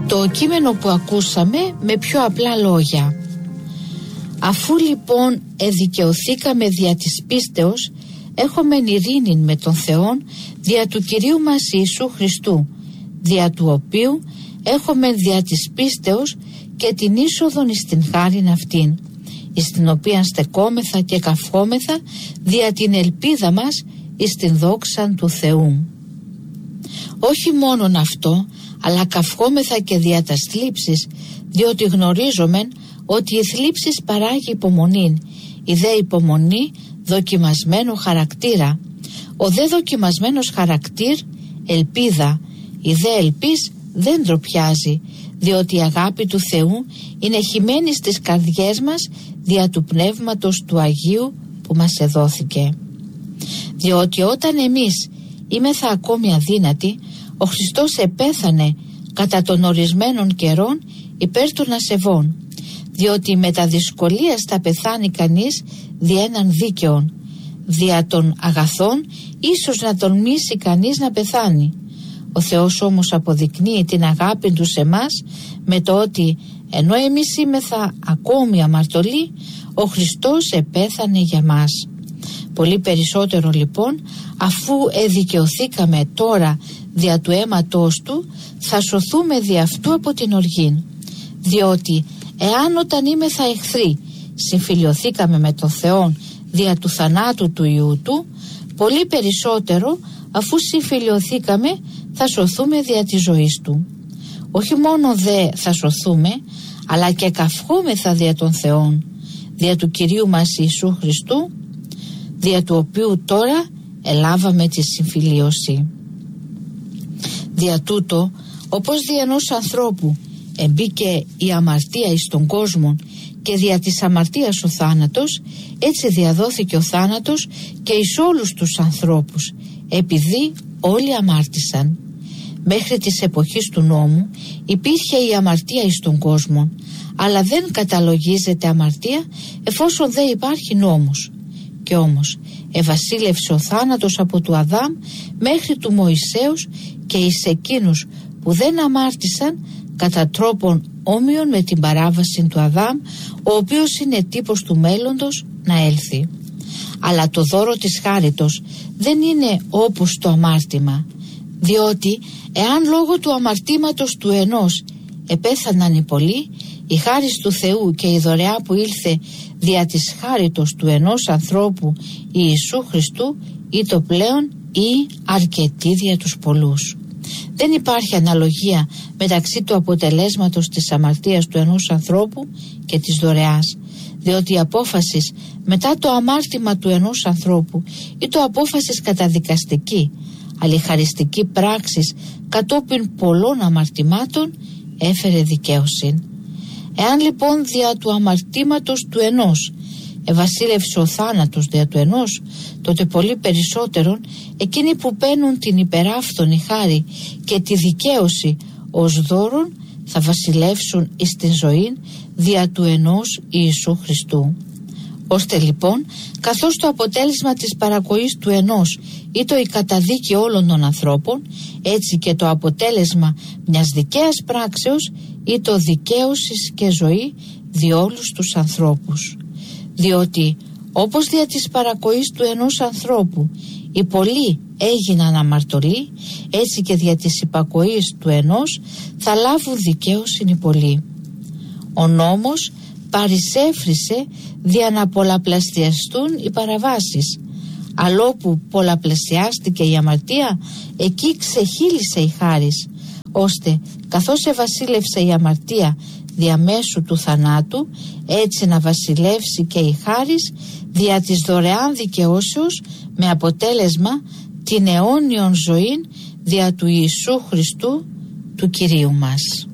το κείμενο που ακούσαμε με πιο απλά λόγια. Αφού λοιπόν εδικαιωθήκαμε δια της πίστεως, έχομεν ειρήνην με τον Θεόν δια του Κυρίου μας Ιησού Χριστού, δια του οποίου έχομεν δια της πίστεως και την είσοδον εις την χάριν αυτήν, εις την οποία στεκόμεθα και καυχόμεθα δια την ελπίδα μας εις την δόξαν του Θεού. Όχι μόνον αυτό, αλλά καυχόμεθα και δια τας θλίψεις, διότι γνωρίζομεν ότι η θλίψης παράγει υπομονήν, η δε υπομονή δοκιμασμένο χαρακτήρα, ο δε δοκιμασμένος χαρακτήρ ελπίδα, η δε ελπίς δεν ντροπιάζει, διότι η αγάπη του Θεού είναι χυμένη στις καρδιές μας δια του Πνεύματος του Αγίου που μας εδόθηκε. Διότι όταν εμείς είμεθα ακόμη αδύνατοι, ο Χριστός επέθανε κατά των ορισμένων καιρών υπέρ των ασεβών, διότι με τα δυσκολίας θα πεθάνει κανείς δια έναν δίκαιον, δια των αγαθών ίσως να τον μίσει κανείς να πεθάνει. Ο Θεός όμως αποδεικνύει την αγάπη του σε εμάς με το ότι ενώ εμείς είμεθα ακόμη αμαρτωλοί, ο Χριστός επέθανε για μας. Πολύ περισσότερο λοιπόν, αφού εδικαιωθήκαμε τώρα δια του αίματος του, θα σωθούμε δι' αυτού από την οργήν. Διότι εάν όταν είμεθα εχθροί συμφιλιωθήκαμε με τον Θεόν δια του θανάτου του Υιού του, πολύ περισσότερο αφού συμφιλιωθήκαμε θα σωθούμε δια της ζωής του. Όχι μόνο δε θα σωθούμε, αλλά και καυχόμεθα δια των Θεών, δια του Κυρίου μας Ιησού Χριστού, δια του οποίου τώρα ελάβαμε τη συμφιλίωση. Δια τούτο, όπως δια ενός ανθρώπου εμπήκε η αμαρτία εις τον κόσμο και δια της αμαρτίας ο θάνατος, έτσι διαδόθηκε ο θάνατος και εις όλους τους ανθρώπους, επειδή όλοι αμάρτησαν. Μέχρι της εποχής του νόμου υπήρχε η αμαρτία εις τον κόσμο, αλλά δεν καταλογίζεται αμαρτία εφόσον δεν υπάρχει νόμος. Και όμως ευασίλευσε ο θάνατος από του Αδάμ μέχρι του Μωυσέους και εις εκείνους που δεν αμάρτησαν κατά τρόπον όμοιον με την παράβαση του Αδάμ, ο οποίος είναι τύπος του μέλλοντος να έλθει. Αλλά το δώρο της χάριτος δεν είναι όπως το αμάρτημα, διότι εάν λόγω του αμαρτήματος του ενός επέθαναν οι πολλοί, η χάρις του Θεού και η δωρεά που ήλθε δια της χάριτος του ενός ανθρώπου Ιησού Χριστού ήτο πλέον ή αρκετή δια τους πολλούς. Δεν υπάρχει αναλογία μεταξύ του αποτελέσματος της αμαρτίας του ενός ανθρώπου και της δωρεάς, διότι η απόφαση μετά το αμάρτημα του ενός ανθρώπου ή το απόφαση καταδικαστική, αλλά η χαριστική πράξη κατόπιν πολλών αμαρτημάτων έφερε δικαίωση. Εάν λοιπόν δια του αμαρτήματος του ενός ευασίλευσε ο θάνατος δια του ενός, τότε πολύ περισσότερον εκείνοι που παίρνουν την υπεράφθονη χάρη και τη δικαίωση ως δώρον θα βασιλεύσουν εις την ζωή δια του ενός Ιησού Χριστού. Ώστε λοιπόν, καθώς το αποτέλεσμα της παρακοής του ενός ήτο η καταδίκη όλων των ανθρώπων, έτσι και το αποτέλεσμα μιας δικαίας πράξεως ήτο δικαίωσης και ζωή δι' όλους τους ανθρώπους. Διότι όπως δια της παρακοής του ενός ανθρώπου οι πολλοί έγιναν αμαρτωλοί, έτσι και δια της υπακοής του ενός θα λάβουν δικαίωση οι πολλοί. Ο νόμος παρισέφρισε δια να πολλαπλασιαστούν οι παραβάσεις, αλλά όπου πολλαπλασιάστηκε η αμαρτία, εκεί ξεχύλισε η χάρις, ώστε καθώς ευασίλευσε η αμαρτία διαμέσου του θανάτου, έτσι να βασιλεύσει και η χάρις δια της δωρεάν δικαιώσεως, με αποτέλεσμα την αιώνιον ζωήν δια του Ιησού Χριστού του Κυρίου μας.